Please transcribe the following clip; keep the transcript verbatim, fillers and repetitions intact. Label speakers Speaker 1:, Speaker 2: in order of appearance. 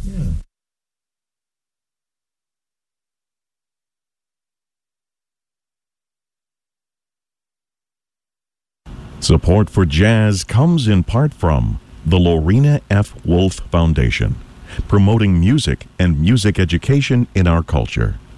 Speaker 1: Yeah.
Speaker 2: Support for jazz comes in part from the Lorena F. Wolf Foundation, promoting music and music education in our culture.